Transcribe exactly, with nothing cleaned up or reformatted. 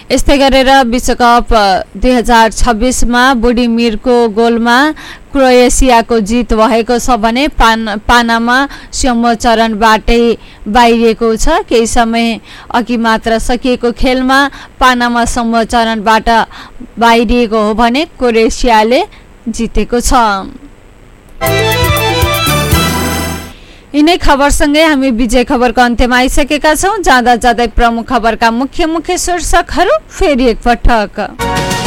यस्तै गरेर विश्वकप दुई हजार छब्बिसमा बुढीमिरको गोलमा क्रोएसियाको जित भएको छ भने पान पानामा सम्म चरणबाटै बाहिरिएको छ। केही समय अघि मात्र सकिएको खेलमा पानामा सम्म चरणबाट बाहिरिएको हो भने क्रोएसियाले जितेको छ। यिनै खबरसँगै हामी विजय खबरको अन्त्यमा आइसकेका छौँ। जाँदा जाँदै प्रमुख खबरका मुख्य मुख्य शीर्षकहरू फेरि एकपटक।